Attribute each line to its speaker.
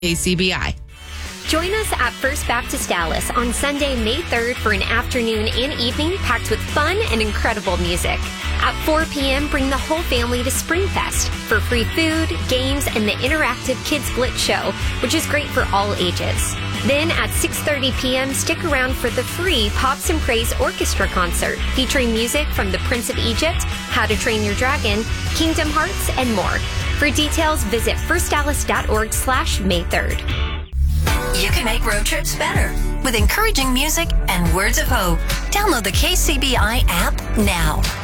Speaker 1: KCBI.
Speaker 2: Join us at First Baptist Dallas on Sunday, May 3rd for an afternoon and evening packed with fun and incredible music. At 4 p.m., bring the whole family to Springfest for free food, games, and the interactive Kids Blitz show, which is great for all ages. Then at 6:30 p.m., stick around for the free Pops and Praise Orchestra concert featuring music from The Prince of Egypt, How to Train Your Dragon, Kingdom Hearts, and more. For details, visit firstdallas.org/May 3rd.
Speaker 3: You can make road trips better with encouraging music and words of hope. Download the KCBI app now.